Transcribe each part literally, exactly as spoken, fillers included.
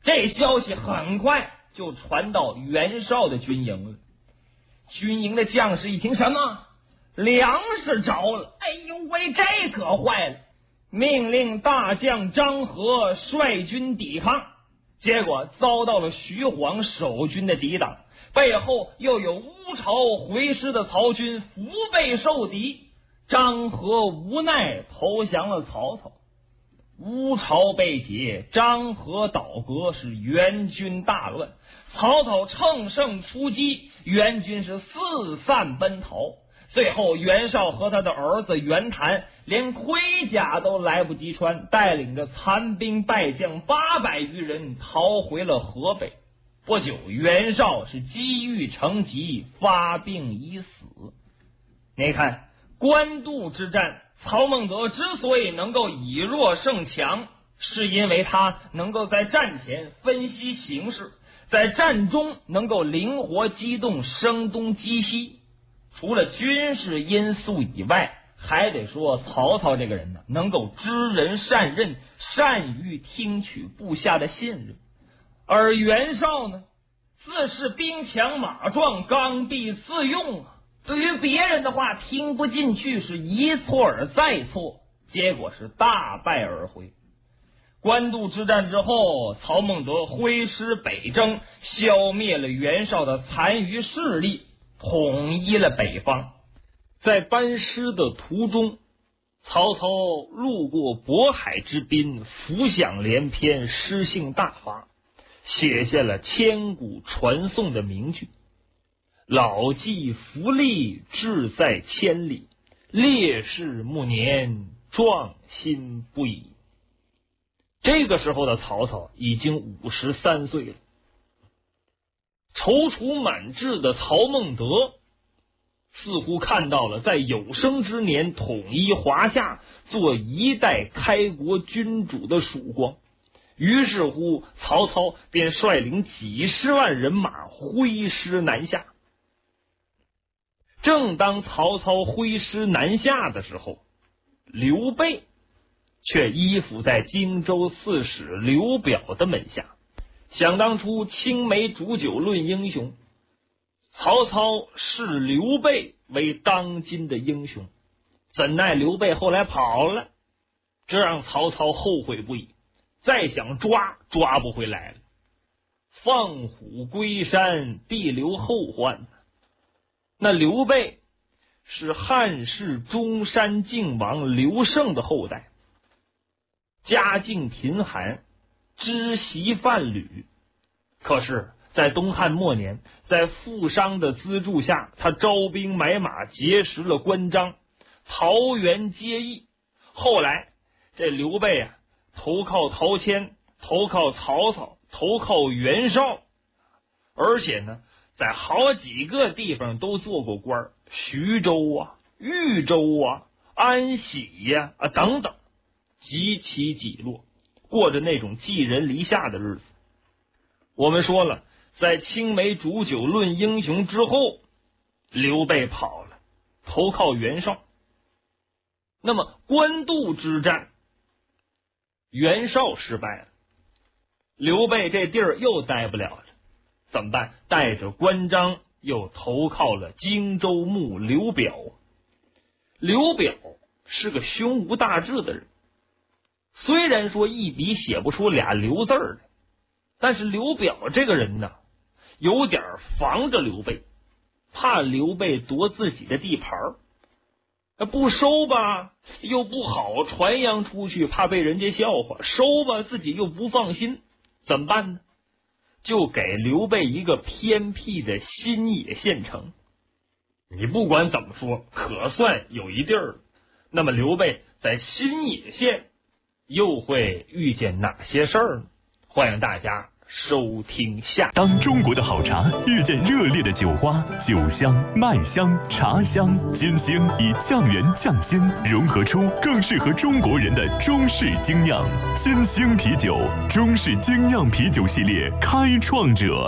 这消息很快就传到袁绍的军营了。军营的将士一听，什么粮食着了？哎呦喂，这可坏了！命令大将张合率军抵抗，结果遭到了徐晃守军的抵挡，背后又有乌巢回师的曹军腹背受敌，张合无奈投降了曹操。乌巢被解，张合倒戈，是援军大乱。曹操乘胜出击，援军是四散奔逃。最后袁绍和他的儿子袁谭连盔甲都来不及穿，带领着残兵败将八百余人逃回了河北。不久，袁绍是积郁成疾，发病已死。你看，官渡之战，曹孟德之所以能够以弱胜强，是因为他能够在战前分析形势，在战中能够灵活机动，声东击西。除了军事因素以外，还得说曹操这个人呢，能够知人善任，善于听取部下的信任。而袁绍呢，自是兵强马壮，刚愎自用啊，对于别人的话听不进去，是一错而再错，结果是大败而回。官渡之战之后，曹孟德挥师北征，消灭了袁绍的残余势力，统一了北方。在班师的途中，曹操路过渤海之滨，浮想联翩，诗兴大发，写下了千古传颂的名句：老骥伏枥，志在千里，烈士暮年，壮心不已。这个时候的曹操已经五十三岁了。踌躇满志的曹孟德似乎看到了在有生之年统一华夏，做一代开国君主的曙光。于是乎，曹操便率领几十万人马挥师南下。正当曹操挥师南下的时候，刘备却依附在荆州刺史刘表的门下。想当初青梅煮酒论英雄，曹操视刘备为当今的英雄，怎奈刘备后来跑了，这让曹操后悔不已，再想抓抓不回来了。放虎归山，必留后患。那刘备是汉室中山靖王刘胜的后代，家境贫寒，知习贩履。可是在东汉末年，在富商的资助下，他招兵买马，结识了关张，桃园结义。后来这刘备啊，投靠陶谦，投靠曹操，投靠袁绍，而且呢在好几个地方都做过官，徐州啊、豫州啊、安喜呀 啊, 啊等等，极其几落，过着那种寄人篱下的日子。我们说了，在青梅煮酒论英雄之后，刘备跑了，投靠袁绍。那么官渡之战，袁绍失败了，刘备这地儿又待不了了，怎么办？带着关张又投靠了荆州牧刘表。刘表是个胸无大志的人，虽然说一笔写不出俩刘字儿来，但是刘表这个人呢，有点防着刘备，怕刘备夺自己的地盘儿，不收吧又不好传扬出去，怕被人家笑话；收吧自己又不放心，怎么办呢？就给刘备一个偏僻的新野县城。你不管怎么说，可算有一地儿了。那么刘备在新野县又会遇见哪些事儿呢？欢迎大家收听下。 当中国的好茶遇见热烈的酒花，酒香、麦香、茶香，金星以匠人匠心融合出更适合中国人的中式精酿。金星啤酒，中式精酿啤酒系列开创者。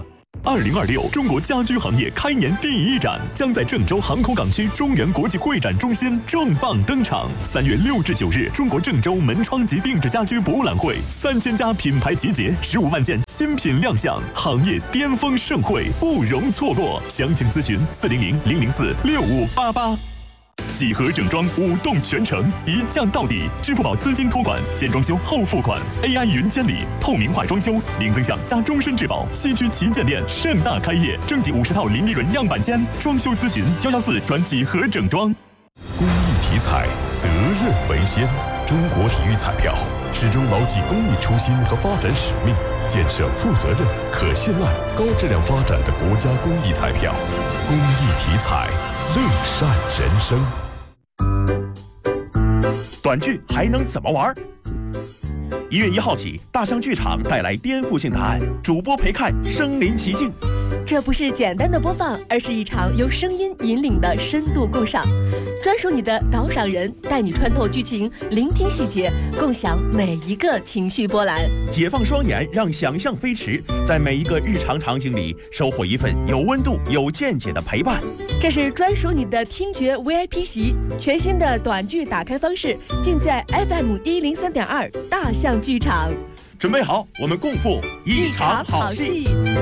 二零二六中国家居行业开年第一展将在郑州航空港区中原国际会展中心重磅登场。三月六至九日，中国郑州门窗及定制家居博物览会，三千家品牌集结，十五万件新品亮相，行业巅峰盛会不容错过。详情咨询四零零零零四六五八八。几何整装五动全程，一降到底。支付宝资金托管，先装修后付款 ，A I 云监理，透明化装修，零增项加终身质保。西区旗舰店盛大开业，征集五十套零利润样板间，装修咨询幺幺四转几何整装。 公益体彩，责任为先。中国体育彩票始终牢记公益初心和发展使命，建设负责任、可信赖、高质量发展的国家公益彩票。公益体彩，乐善人生。 短剧还能怎么玩？一月一号起，大象剧场带来颠覆性答案，主播陪看身临其境。 这不是简单的播放，而是一场由声音引领的深度共赏。专属你的导赏人带你穿透剧情，聆听细节，共享每一个情绪波澜。 解放双眼，让想象飞驰，在每一个日常场景里收获一份有温度、有见解的陪伴。 这是专属你的听觉 V I P 席，全新的短剧打开方式，尽在 F M 一零三点二大象剧场。 准备好，我们共赴一场好戏。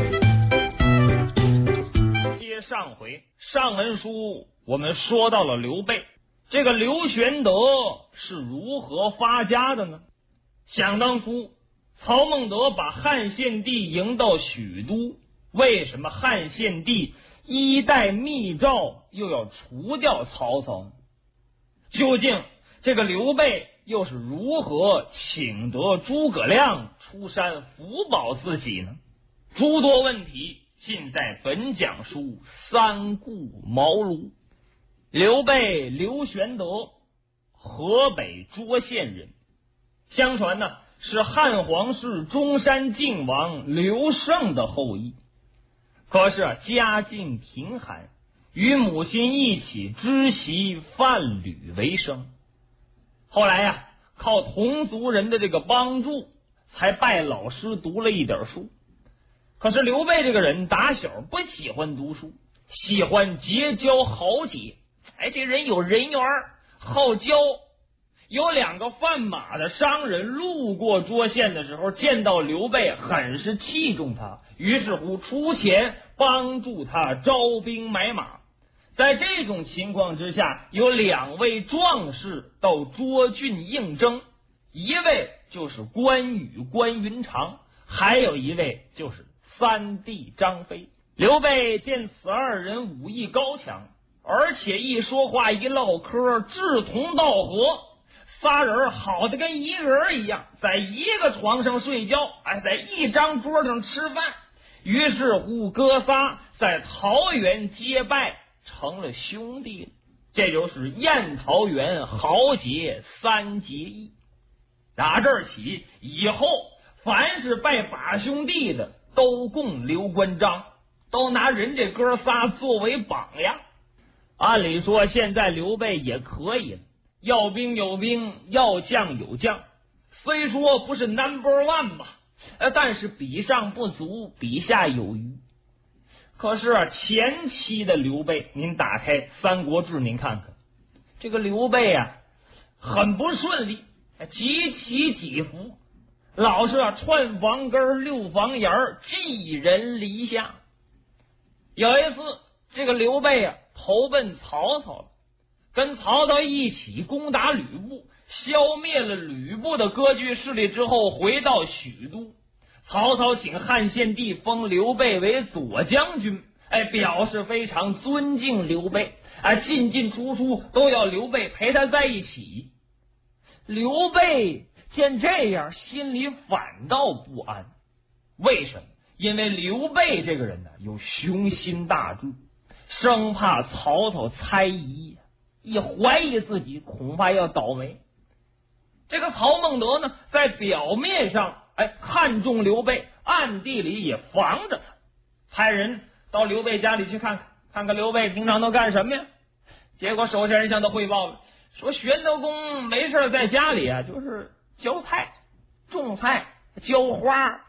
接上回上文书我们说到了刘备，这个刘玄德是如何发家的呢？想当初曹孟德把汉献帝迎到许都，为什么汉献帝一代密诏又要除掉曹操呢？究竟这个刘备又是如何请得诸葛亮出山辅保自己呢？诸多问题尽在本讲书三顾茅庐。刘备刘玄德，河北涿县人，相传呢是汉皇室中山靖王刘胜的后裔。可是啊，家境贫寒，与母亲一起织席贩履为生。后来呀、啊，靠同族人的这个帮助，才拜老师读了一点书。可是刘备这个人打小不喜欢读书，喜欢结交豪杰。哎，这人有人缘，好交。有两个贩马的商人路过涿县的时候，见到刘备很是器重他，于是乎出钱帮助他招兵买马。在这种情况之下，有两位壮士到涿郡应征，一位就是关羽关云长，还有一位就是三弟张飞。刘备见此二人武艺高强，而且一说话一唠嗑志同道合，仨人好的跟一个人一样，在一个床上睡觉，哎，在一张桌上吃饭。于是乎哥仨在桃园结拜，成了兄弟了。这就是宴桃园豪杰三结义。打这儿起，以后凡是拜把兄弟的都供刘关张，都拿人这哥仨作为榜样。按理说现在刘备也可以了，要兵有兵，要将有将，虽说不是 number one 吧，但是比上不足，比下有余。可是啊，前期的刘备，您打开《三国志》您看看，这个刘备啊很不顺利，几起几伏，老是啊串房根溜房檐，寄人篱下。有一次这个刘备啊投奔曹操了，跟曹操一起攻打吕布，消灭了吕布的割据势力之后，回到许都。曹操请汉献帝封刘备为左将军，哎，表示非常尊敬刘备，哎，进进出出都要刘备陪他在一起。刘备见这样，心里反倒不安。为什么？因为刘备这个人呢，有雄心大志，生怕曹操猜疑，一怀疑自己，恐怕要倒霉。这个曹孟德呢，在表面上哎看重刘备，暗地里也防着他，派人到刘备家里去看看，看看刘备平常都干什么呀。结果守前人向他汇报了，说玄德公没事在家里啊，就是浇菜、种菜、浇花，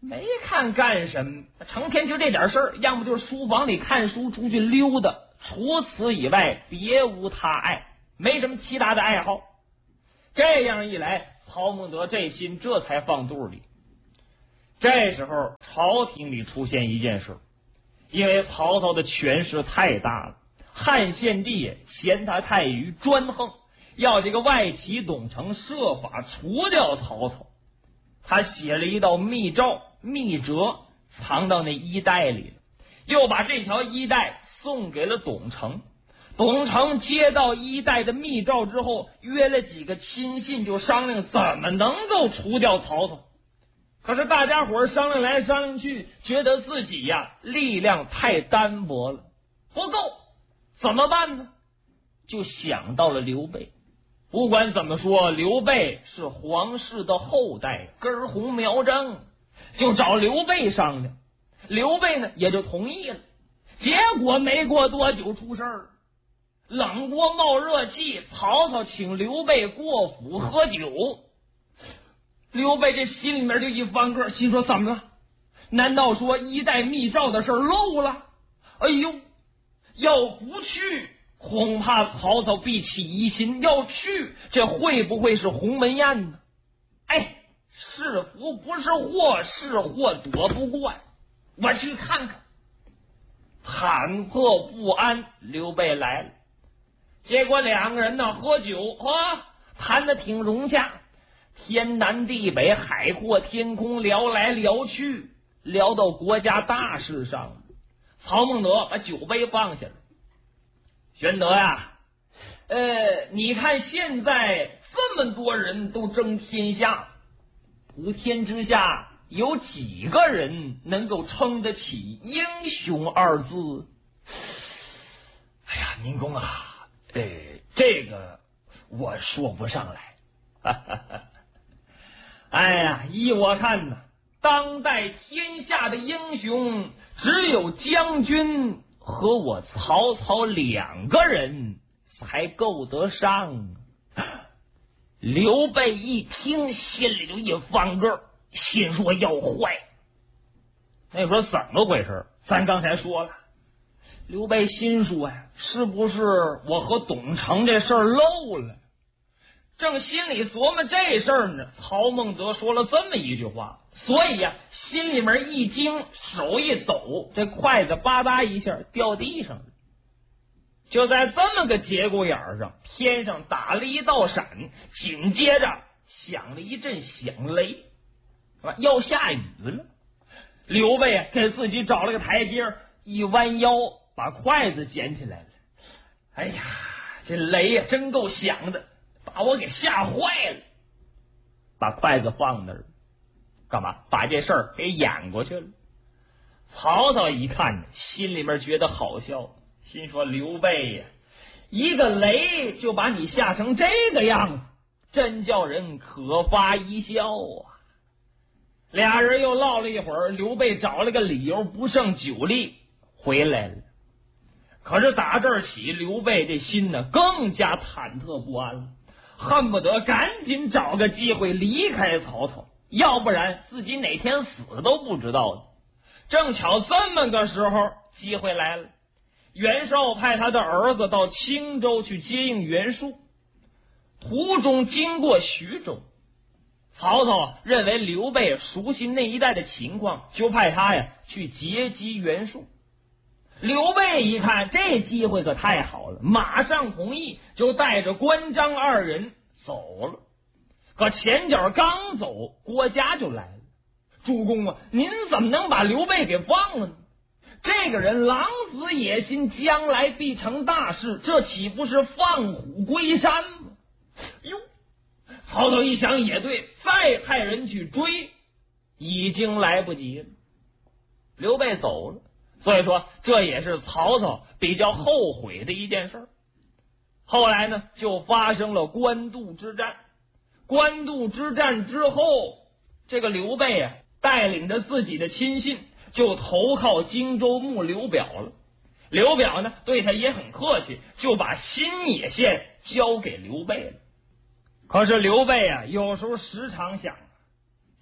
没看干什么，成天就这点事儿，要么就是书房里看书，出去溜达，除此以外别无他爱，没什么其他的爱好。这样一来，曹孟德这心这才放肚里。这时候朝廷里出现一件事，因为曹操的权势太大了，汉献帝嫌他太愚专横，要这个外戚董承设法除掉曹操。他写了一道密诏密折，藏到那衣袋里了，又把这条衣带送给了董承。董承接到衣带的密诏之后，约了几个亲信，就商量怎么能够除掉曹操。可是大家伙商量来商量去，觉得自己呀力量太单薄了，不够，怎么办呢？就想到了刘备。不管怎么说，刘备是皇室的后代，根红苗正，就找刘备商量。刘备呢也就同意了。结果没过多久出事儿，冷锅冒热气，曹操请刘备过府喝酒。刘备这心里面就一翻个，心说怎么了？难道说衣带密诏的事漏了？哎呦，要不去恐怕曹操必起疑心，要去这会不会是鸿门宴呢？哎，是福不是祸，是祸躲不过，我去看看。忐忑不安，刘备来了。结果两个人呢喝酒啊，谈得挺融洽，天南地北，海阔天空，聊来聊去，聊到国家大事上。曹孟德把酒杯放下了。玄德呀，呃，你看现在这么多人都争天下，普天之下有几个人能够称得起英雄二字？哎呀，宁公啊，呃，这个我说不上来。哈哈哈。哎呀，依我看呢，当代天下的英雄只有将军和我曹操两个人才够得上。刘备一听，心里就一翻个，心说要坏。那说怎么回事？咱刚才说了，刘备心说呀，是不是我和董承这事儿漏了？正心里琢磨这事儿呢，曹孟德说了这么一句话，所以呀、啊，心里面一惊，手一抖，这筷子吧嗒一下掉地上了。就在这么个节骨眼上，天上打了一道闪，紧接着响了一阵响雷，要下雨了。刘备啊，给自己找了个台阶，一弯腰把筷子捡起来了。哎呀，这雷呀、啊、真够响的，把我给吓坏了。把筷子放那儿，干嘛？把这事儿给掩过去了。曹操一看，心里面觉得好笑，心说刘备呀，一个雷就把你吓成这个样子，真叫人可发一笑啊。俩人又唠了一会儿，刘备找了个理由，不胜酒力回来了。可是打这儿起，刘备这心呢更加忐忑不安了，恨不得赶紧找个机会离开曹操，要不然自己哪天死都不知道的。正巧这么个时候，机会来了。袁绍派他的儿子到青州去接应袁术，途中经过徐州。曹操认为刘备熟悉那一带的情况，就派他呀去截击袁术。刘备一看这机会可太好了，马上同意，就带着关张二人走了。可前脚刚走，郭嘉就来了。主公啊，您怎么能把刘备给放了呢？这个人狼子野心，将来必成大事，这岂不是放虎归山吗？哟，曹操一想也对，再派人去追，已经来不及了。刘备走了，所以说这也是曹操比较后悔的一件事。后来呢，就发生了官渡之战。官渡之战之后，这个刘备啊，带领着自己的亲信就投靠荆州牧刘表了。刘表呢对他也很客气，就把新野县交给刘备了。可是刘备啊，有时候时常想，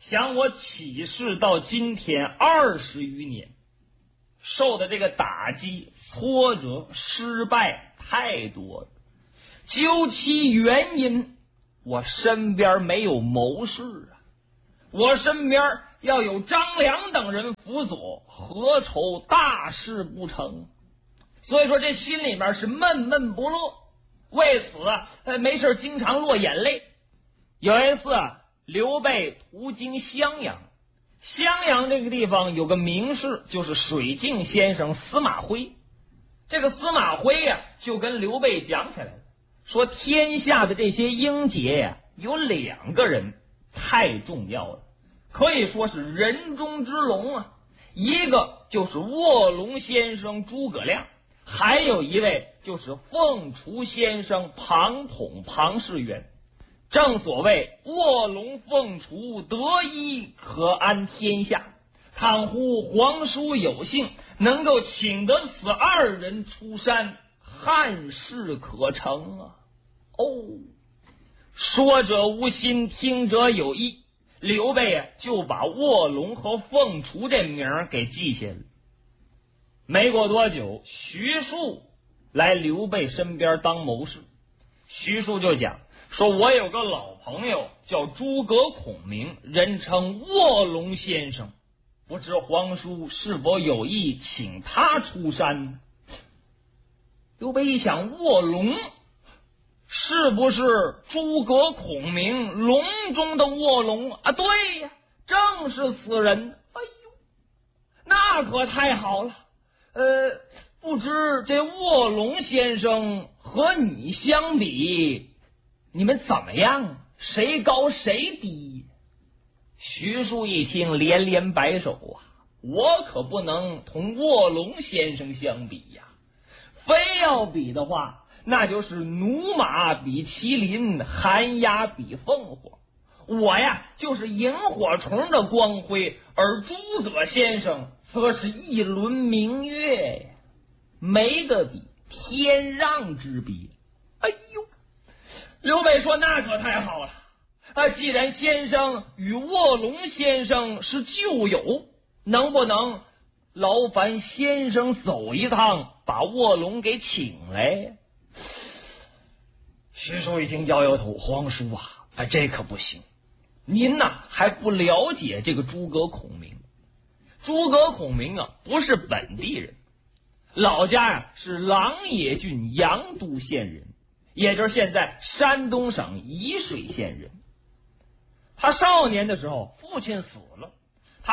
想我起事到今天二十余年，受的这个打击、挫折、失败太多了。究其原因，我身边没有谋士啊，我身边要有张良等人辅佐，何愁大事不成？所以说这心里面是闷闷不乐，为此啊，没事经常落眼泪。有一次啊，刘备途经襄阳，襄阳这个地方有个名士，就是水镜先生司马徽。这个司马徽呀、啊，就跟刘备讲起来了，说天下的这些英杰呀、啊，有两个人太重要了，可以说是人中之龙啊。一个就是卧龙先生诸葛亮，还有一位就是凤雏先生庞统庞士元。正所谓卧龙凤雏，得一可安天下。倘乎皇叔有幸能够请得此二人出山，汉事可成啊！哦，说者无心，听者有意。刘备啊，就把卧龙和凤雏这名儿给记下了。没过多久，徐庶来刘备身边当谋士。徐庶就讲说，我有个老朋友叫诸葛孔明，人称卧龙先生，不知皇叔是否有意请他出山？刘备一想，卧龙是不是诸葛孔明龙中的卧龙啊？对呀，正是此人。哎呦，那可太好了。呃，不知这卧龙先生和你相比，你们怎么样？谁高谁低？徐庶一听，连连摆手啊，我可不能同卧龙先生相比呀。非要比的话，那就是驽马比麒麟，寒鸦比凤凰。我呀，就是萤火虫的光辉，而诸葛先生则是一轮明月呀，没得比，天壤之别。哎呦，刘备说，那可太好了啊！既然先生与卧龙先生是旧友，能不能劳烦先生走一趟，把卧龙给请来？徐庶一听摇摇头，皇叔啊，啊这可不行，您呐还不了解这个诸葛孔明。诸葛孔明啊，不是本地人，老家呀、啊、是琅琊郡阳都县人，也就是现在山东省沂水县人。他少年的时候父亲死了，